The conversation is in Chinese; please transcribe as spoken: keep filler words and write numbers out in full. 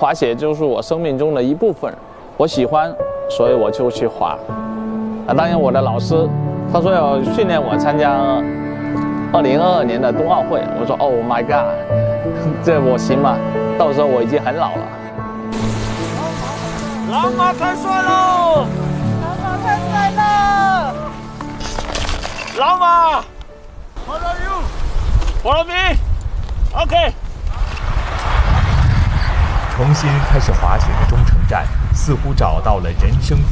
滑雪就是我生命中的一部分，我喜欢，所以我就去滑。啊，当然我的老师他说要训练我参加二零二二年的冬奥会，我说 Oh my God， 这我行吗？到时候我已经很老了。 老马太帅喽！ 老马太帅了！ 老马 ，Follow you，Follow me，OK。 重新开始滑雪的钟成战似乎找到了人生